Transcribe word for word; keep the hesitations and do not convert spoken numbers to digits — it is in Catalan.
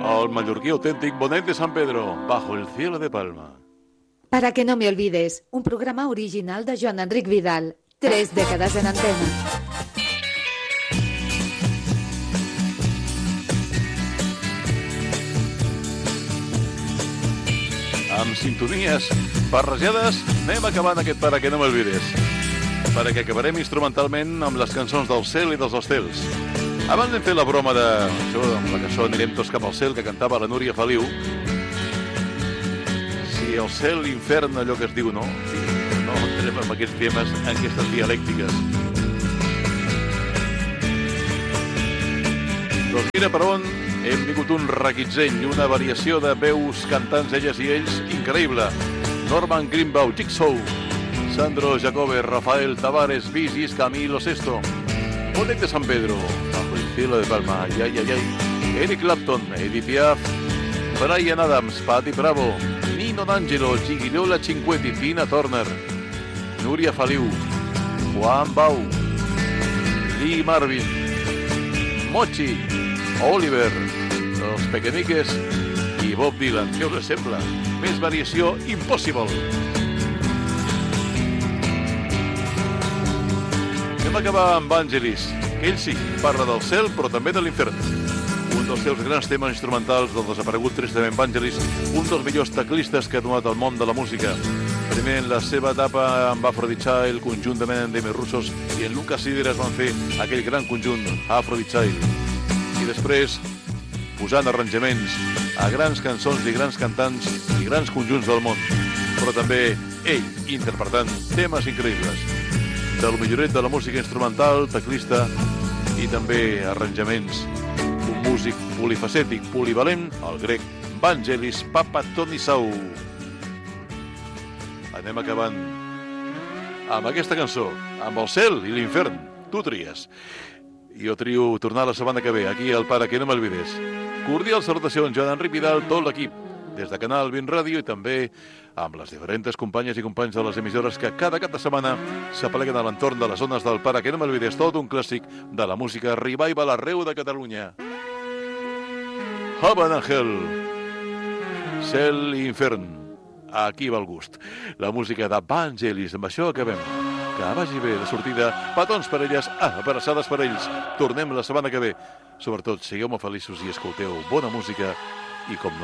El mallorquí auténtic Bonet de San Pedro, bajo el cielo de Palma. Para que no me olvides, un programa original de Joan Enric Vidal. Tres dècades en antena. Amb sintonies barrejades, anem acabant aquest Para que no m'olvides, perquè acabarem instrumentalment amb les cançons del cel i dels estels. Abans hem fet la broma de això, amb la cançó Anirem tots cap al cel, que cantava la Núria Feliu. Si el cel, l'infern, allò que es diu, no? Sí, no entrem en aquests temes, en aquestes dialèctiques. Doncs mira per on hem vingut un reguitzell, una variació de veus cantants, elles i ells, increïble. Norman Greenbaum, Jigsaw, Sandro Jacobe, Rafael Tavares, Visis, Camilo Sesto, Bonet de San Pedro, bajo el cielo de Palma, ay, ay, ay, ay. Eric Clapton, Edith Piaf, Bryan Adams, Patti Bravo, Nino D'Angelo, Gigliola Cinquetti, Tina Turner, Núria Feliu, Juan Bau, Lee Marvin, Mochi, Oliver, els Pequeñiques i Bob Dylan. Què us sembla? Més variació impossible. Anem a acabar amb Vangelis, que ell sí, parla del cel, però també de l'infern. Un dels seus grans temes instrumentals del desaparegut tristament Vangelis, un dels millors teclistes que ha donat al món de la música. Primer en la seva etapa amb Aphrodite Child, conjuntament amb Demi Russos, i en Lucas Sideras van fer aquell gran conjunt, Aphrodite Child. I després, posant arranjaments a grans cançons i grans cantants i grans conjunts del món, però també ell interpretant temes increïbles. Del milloret de la música instrumental, teclista i també arranjaments. Un músic polifacètic, polivalent, el grec Vangelis Papatonissou. Anem acabant amb aquesta cançó, amb el cel i l'infern. Tu tries. Jo trio tornar la setmana que ve, aquí al Para que no m'olvides. Cordial salutació en Joan Enric Vidal, tot l'equip, des de Canal vint Ràdio i també amb les diferents companyes i companys de les emissores que cada cap de setmana s'apleguen a l'entorn de les zones del Para que no m'olvides, tot un clàssic de la música revival arreu de Catalunya. Heaven and Hell, cel i infern, aquí va el gust. La música de Vangelis, amb això acabem. Que vagi bé de sortida, petons per elles, abraçades per ells. Tornem la setmana que ve. Sobretot, sigueu molt feliços i escolteu bona música i, com no,